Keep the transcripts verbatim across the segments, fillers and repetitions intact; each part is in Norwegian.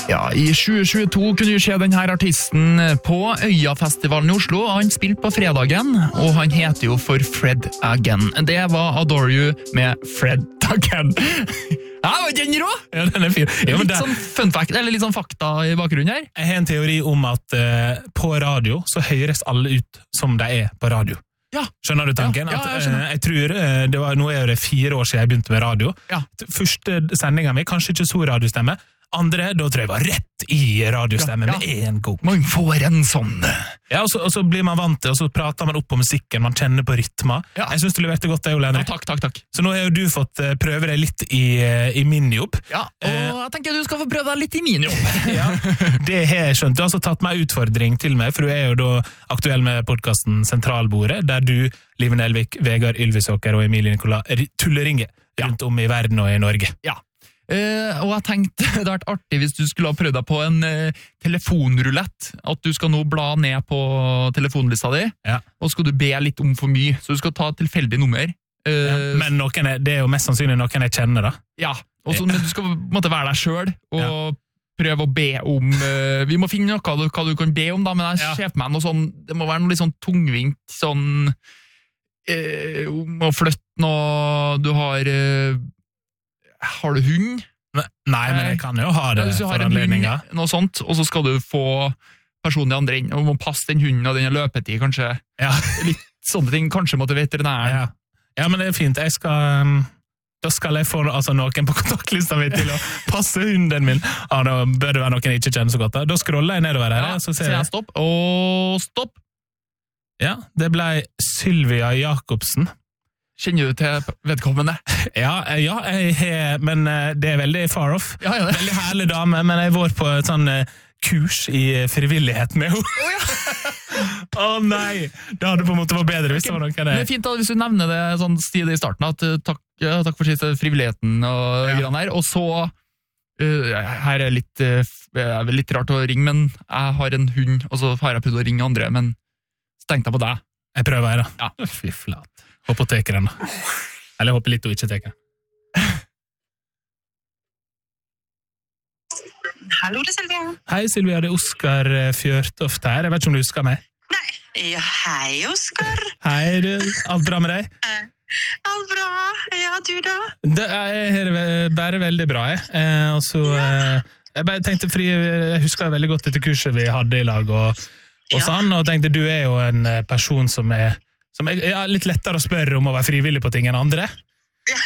Ja, i tjue tjueto kunne du se denne artisten på Øyafestivalen i Oslo. Han spilte på fredagen, og han heter jo for Fred Again. Det var Adore You med Fred Again. Ja, den rå! Ja, den er fin. Ja, litt det... sånn fun fact, eller litt sånn fakta i bakgrunnen her. Jeg har en teori om at uh, på radio så høres alle ut som de er på radio. Ja. Skjønner du tanken? Ja, ja, jeg, at, uh, jeg tror, uh, det var, nå er det fire år siden jeg begynte med radio. Ja. Første sendingen min, kanskje ikke så radiostemme. Andre, da tror jeg var rett i radiostemme, ja, ja. med en gang. Man får en sånn. Ja, og så, og så blir man vant til, og så prater man opp på musikken, man kjenner på rytma. Ja. Jeg synes du leverte godt det, Ole Henrik. Ja, takk, takk, takk. Så nå har jo du fått uh, prøve deg litt i, uh, i min jobb. Ja, og uh, jeg tenker du skal få prøve deg litt i min jobb. Ja, det har jeg skjønt. Du har altså tatt meg utfordring til meg, for du er jo da aktuell med podcasten Sentralbordet, der du, Live Nelvik, Vegard Ylvisåker og Emilie Nicola tulleringer rundt om i verden og i Norge. Ja. Uh, og jeg tenkte det hadde vært artig hvis du skulle ha prøvd deg på en uh, telefonrulett, at du skal nå bla ned på telefonlista di, ja. Og skal du be litt om for mye, så du skal ta et tilfeldig nummer. Uh, ja, men noen er, det er jo mest sannsynlig noen jeg kjenner da. Ja, og så, men du skal måtte være deg selv, og ja. prøve å be om, uh, vi må finne noe hva du, hva du kan be om da, men jeg ja. ser på meg noe sånn, det må være noe litt sånn tungvint, sånn, uh, om å flytte noe, du har... Uh, Har du hund? Nei, men jeg kan jo ha det ja, for anledninger. Hund, noe sånt, og så skal du få personen i andre inn, og må passe den hunden og den løpetid, kanskje. Ja. Litt sånne ting, kanskje måtte veterinæren. Ja. ja, men det er fint. Jeg skal... Da skal jeg få altså, noen på kontaktlista mi til å passe hunden min. Ja, da bør det være noen jeg ikke kjenner så godt. Da, da scroller jeg nedover her. Ja, så ser jeg stopp, og stopp. Ja, det ble Sylvia Jakobsen. Kjenner du til vedkommende? Ja, ja jeg har, men det er veldig far off. Ja, ja, det. Veldig herlig dame, men jeg var på et sånn kurs i frivillighet med henne. Å oh, ja! Å oh, nei! Det hadde på en måte vært bedre hvis det var noe det. Det er fint da, hvis du nevner det sånn sted i starten, at takk, ja, takk for siste frivilligheten og ja. Grann her, og så, uh, her er litt, uh, litt rart å ringe, men jeg har en hund, og så har jeg prøvd å ringe andre, men stengte jeg på deg. Jeg prøver her da. Ja. Fy flat. Håper å teke den da. Eller jeg håper litt å ikke teke den. Hallo, det er Silvia. Hei Silvia, det er Oskar Fjørtoft her. Jeg vet ikke om du husker meg. Nei, ja, hei Oskar. Hei, du. Alt bra med deg? Alt bra. Ja, du da? Det er bare veldig bra, jeg. Eh, og så, eh, jeg bare tenkte, fordi jeg husker veldig godt dette kurset vi hadde i lag, og, og ja. Sånn, og tenkte, du er jo en person som er Som er ja, litt lettere å spørre om å være frivillig på ting enn andre. Ja.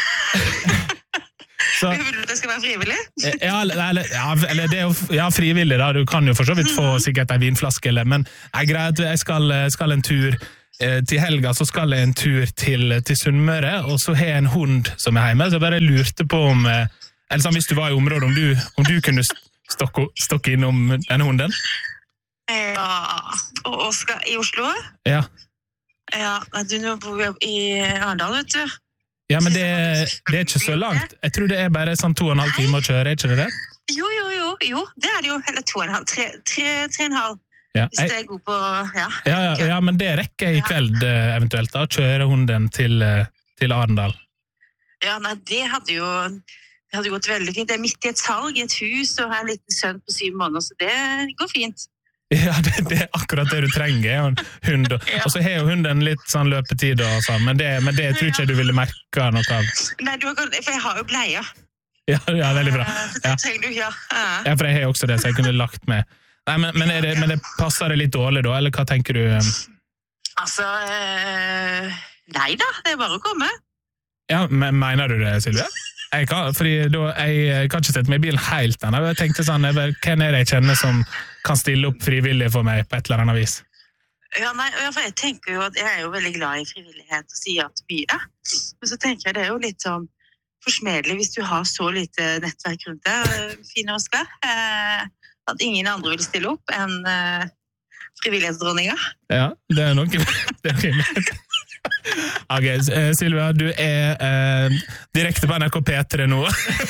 Så, vil du at jeg skal være frivillig? Ja, eller, ja, eller det er jo ja, frivillig da. Du kan jo for så vidt få sikkert en vinflaske, eller, men jeg greier at jeg skal, skal en tur eh, til helga, så skal jeg en tur til, til Sunnmøre, og så har jeg en hund som er hjemme, så jeg bare lurte på om, eh, eller sånn, hvis du var i området, om du, om du kunne stokke, stokke innom denne hunden? Ja, og Oskar i Oslo? Ja. Ja, du nå bor jo i Arendal, vet du. Ja, men det, det er ikke så langt. Jeg tror det er bare sånn to og en halv time å kjøre, er ikke det det? Jo, jo, jo, jo. Det er det jo, eller to og en halv, tre, tre, tre og en halv. Ja, hvis det er god på, ja. Ja, ja, ja, men det rekker jeg i kveld eventuelt da, kjøre hunden til, til Arendal. Ja, nei, det hadde jo, det hadde gått veldig fint. Det er midt i et salg, i et hus, og har en liten sønn på syv måneder, så det går fint. Ja, det, det er akkurat det du trenger, en hund. Og, ja. Og så har jo hunden litt sånn løpetid og sånn, men det, men det tror ikke jeg du ville merke noe av. Nei, du har, for jeg har jo bleie. Ja, ja, veldig bra. Så det trenger du, ja. Ja, for jeg har også det, så jeg kunne lagt med. Nei, men, men, er det, men det passer det litt dårlig da, eller hva tenker du? Altså, øh, nei da, det er bare å komme. Ja, men mener du det, Silvia? Jeg kan, fordi da, jeg kan ikke sette meg i bilen helt ennå. Jeg tenkte sånn, jeg, hvem er det jeg kjenner som kan stille opp frivillig for meg på et eller annet vis? Ja, nei, for jeg tenker jo at jeg er jo veldig glad i frivillighet og sier at mye. Men så tenker jeg det er jo litt sånn forsmedelig hvis du har så lite nettverk rundt deg, fine Oskar, eh, at ingen andre vil stille opp enn eh, frivillighetsdronninga. Ja, det er noe. Det er fint. Ok, Silvia, du er eh, direkte på N R K P tre nå.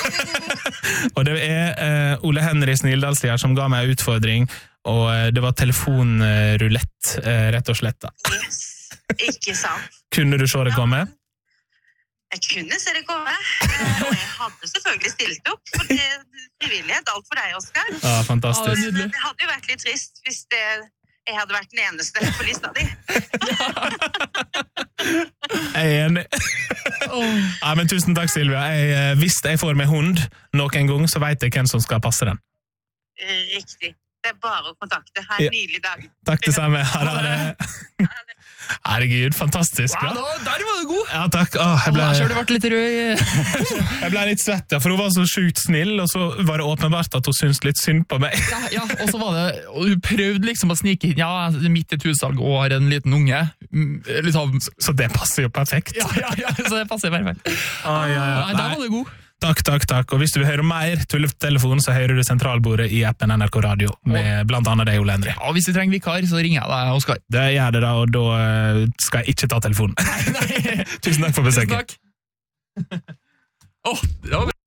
Og det er eh, Ole Henry Snildalslier som ga meg utfordring, og eh, det var telefonrulett, eh, rett og slett. Da. Yes, ikke sant. Kunne du se det komme? Jeg kunne se det komme, eh, og jeg hadde selvfølgelig stilt opp, for det er frivillighet, alt for deg, Oskar. Ja, fantastisk. Men det hadde jo vært litt trist hvis det, jeg hadde vært den eneste på lista di. Jeg er enig. Ja, men tusen takk, Silvia. Jeg, eh, hvis jeg får med hund noen gang, så vet jeg hvem som skal passe den. Eh, Riktig. Det er bare å kontakte. Ha Ja. en nydelig dag. Takk det samme. Ha det. Herregud, fantastisk. Wow, Ja, da, der var du god! ja takk. Åh, jeg, ble, Jeg selv ble litt rød i... jeg ble litt svett, ja, for hun var så sjukt snill, og så var det åpenbart at hun syntes litt synd på meg. Ja, ja, og så var det, og du prøvde liksom å snike inn, ja, midt i et hussalg og har en liten unge. Mm, Liksom, Så det passer jo perfekt. ja, ja, ja, så det passer perfekt. Ah, ja, ja. Nei, der var du god. Takk, takk, takk. Og hvis du vil høre mer tulletelefon, så hører du sentralbordet i appen N R K Radio, med blant annet deg, Ole Henry. Ja, og hvis du trenger vikar, så ringer jeg deg, Oskar. Det gjør det da, og da eh, skal jeg ikke ta telefonen. Nei, Tusen takk for besøket. Tusen takk. Åh, det var bra.